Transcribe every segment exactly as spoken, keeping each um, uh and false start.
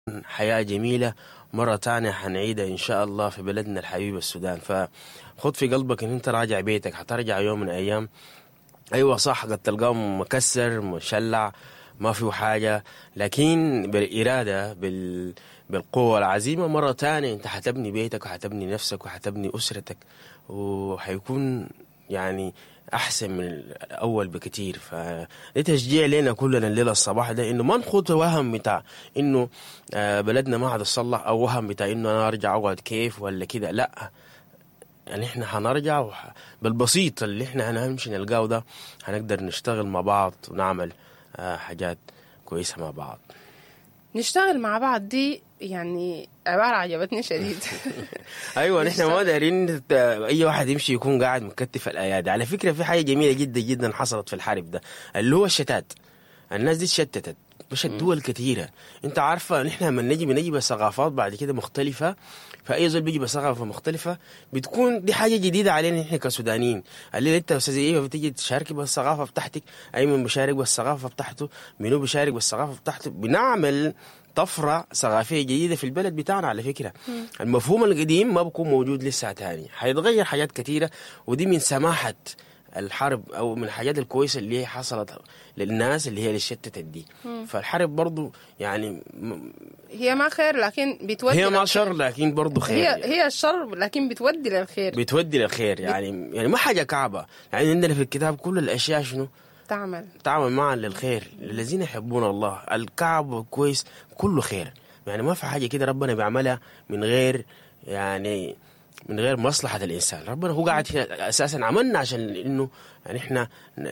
حياة جميلة مرة تانية حنعيدها إن شاء الله في بلدنا الحبيب السودان. فخد في قلبك إن أنت راجع بيتك، حترجع يوم من الأيام. أيوة صح، قد تلقاه مكسر مشلع ما فيه حاجة، لكن بالإرادة بال... بالقوة العزيمة مرة تانية أنت حتبني بيتك وحتبني نفسك وحتبني أسرتك، وحيكون يعني أحسن من الأول بكتير. فده تشجيع لنا كلنا الليلة الصباح ده، إنه ما نخوض وهم بتاع إنه آه بلدنا ما هتصلح، أو وهم بتاع إنه أنا أرجع أقعد كيف ولا كده. لأ، يعني إحنا هنرجع وح... بالبسيط اللي إحنا هنمشي نلقاه ده هنقدر نشتغل مع بعض ونعمل آه حاجات كويسة مع بعض. نشتغل مع بعض دي يعني عبارة عجبتني شديد. ايوه، نحن ما دايرين اي واحد يمشي يكون قاعد مكتف الايادي. على فكره في حاجه جميله جدا جدا حصلت في الحرب ده، اللي هو الشتات. الناس دي اتشتتت، مش الدول كثيره. انت عارفه نحن لما نجي بنجي بثقافات بعد كده مختلفه، فاي زول بيجي بثقافه مختلفه بتكون دي حاجه جديده علينا نحن كسودانيين. اللي انت استاذ ايه بتيجي تشاركي بالثقافه بتاعتك، ايمن بيشارك بالثقافه بتاعته، منو بيشارك بالثقافه بتاعته، بنعمل طفرة ثقافية جديدة في البلد بتاعنا. على فكرة مم. المفهوم القديم ما بكون موجود لسه تاني، حيتغير حاجات كتيرة، ودي من سماحة الحرب أو من الحاجات الكويسة اللي هي حصلت للناس اللي هي اللي شتتت دي. مم. فالحرب برضو يعني هي ما خير لكن بتودي، هي ما شر لكن برضو خير. هي يعني هي الشر لكن بتودي للخير، بتودي للخير. يعني يعني ما حاجة كعبة. يعني عندنا في الكتاب كل الأشياء شنو تعمل تعمل معا للخير للذين يحبون الله. الكعب كويس كله خير، يعني ما في حاجة كده ربنا بيعملها من غير يعني من غير مصلحة الإنسان. ربنا هو قاعد أساسا عملنا عشان إنه يعني إحنا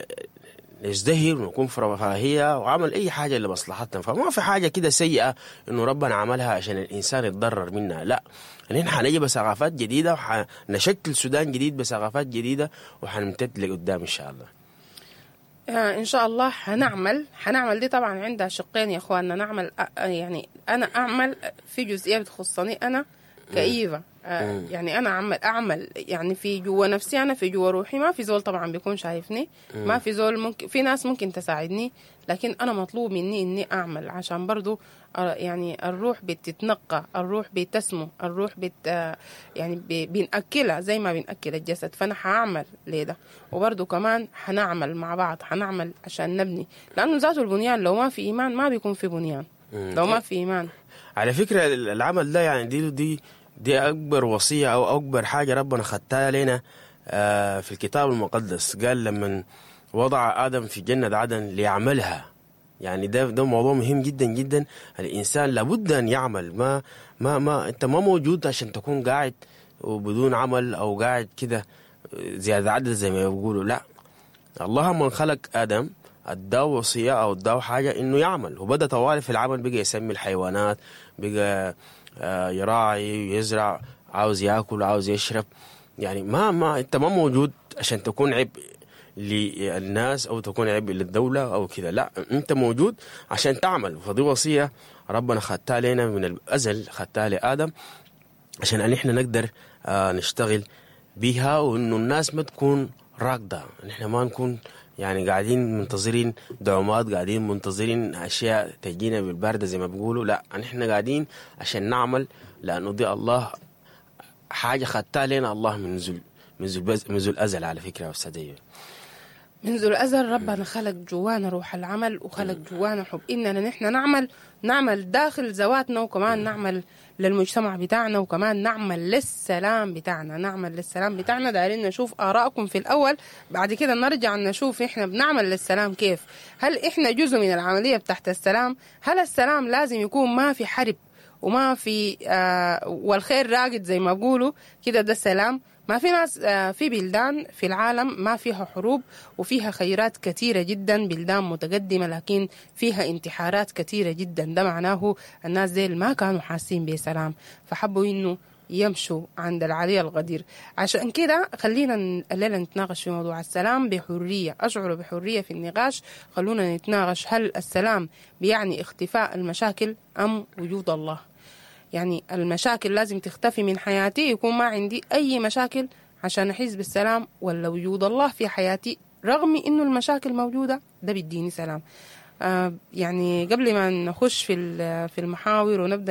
نزدهر ونكون في رفاهية، وعمل أي حاجة لمصلحتنا. فما في حاجة كده سيئة إنه ربنا عملها عشان الإنسان يتضرر منها. لا، يعني إحنا حنجي بثقافات جديدة وحنشكل سودان جديد بثقافات جديدة وحنمتد لقدام إن شاء الله. إن شاء الله حنعمل حنعمل دي طبعا عندها شقين يا أخواننا. نعمل يعني أنا أعمل في جزئية بتخصني أنا كإيفا، آه يعني أنا أعمل أعمل يعني في جوا نفسي، أنا في جوا روحي. ما في زول طبعا بيكون شايفني، ما في زول ممكن، في ناس ممكن تساعدني، لكن أنا مطلوب مني إني أعمل عشان برضو يعني الروح بتتنقى، الروح بتسمو، الروح بت يعني بنأكلها زي ما بنأكل الجسد. فأنا حأعمل لده، وبرضو كمان حنعمل مع بعض، حنعمل عشان نبني، لأنه ذاته البنيان لو ما في إيمان ما بيكون في بنيان. لو ما في إيمان على فكرة العمل ده يعني دي دي دي أكبر وصية أو أكبر حاجة ربنا خدتها لنا آه في الكتاب المقدس. قال لما وضع آدم في جنة عدن ليعملها. يعني ده ده موضوع مهم جدا جدا. الإنسان لابد أن يعمل. ما ما ما أنت ما موجود عشان تكون قاعد وبدون عمل أو قاعد كده زيادة عدد زي ما يقولوا. لا، الله من خلق آدم اداه وصية أو اداه حاجة إنه يعمل، وبدأ طوالي في العمل. بقى يسمي الحيوانات، بقى آه يراعي ويزرع، عاوز يأكل عاوز يشرب. يعني ما ما أنت ما موجود عشان تكون عبء للناس أو تكون عبء للدولة أو كذا. لا، أنت موجود عشان تعمل. فدي وصية ربنا خدتها لنا من الأزل، خدتها لآدم عشان أن إحنا نقدر آه نشتغل بيها، وإنه الناس ما تكون راكدة. نحن ما نكون يعني قاعدين منتظرين دعومات، قاعدين منتظرين أشياء تجينا بالباردة زي ما بيقولوا. لا، نحن قاعدين عشان نعمل، لأنه دي الله حاجة خدتها لنا الله من نزل من نزل الأزل. على فكرة يا أستاذ، منذ الأزل ربنا خلق جوانا روح العمل، وخلق جوانا حب إننا نحن نعمل نعمل داخل ذواتنا، وكمان نعمل للمجتمع بتاعنا، وكمان نعمل للسلام بتاعنا نعمل للسلام بتاعنا. دايرين نشوف آراءكم في الأول، بعد كده نرجع نشوف إحنا بنعمل للسلام كيف. هل إحنا جزء من العملية بتاعت السلام؟ هل السلام لازم يكون ما في حرب وما في آه والخير راقد زي ما بقولوا كده ده السلام؟ ما في ناس في بلدان في العالم ما فيها حروب وفيها خيرات كثيرة جدا، بلدان متقدمة لكن فيها انتحارات كثيرة جدا. ده معناه الناس ديل ما كانوا حاسين بسلام، فحبوا إنه يمشوا عند العلي القدير. عشان كده خلينا الليلة نتناقش في موضوع السلام بحرية، أشعر بحرية في النقاش. خلونا نتناقش، هل السلام بيعني اختفاء المشاكل أم وجود الله؟ يعني المشاكل لازم تختفي من حياتي، يكون ما عندي أي مشاكل عشان أحس بالسلام، ولا وجود الله في حياتي رغم إنه المشاكل موجودة ده بيديني سلام؟ آه يعني قبل ما نخش في في المحاور ونبدأ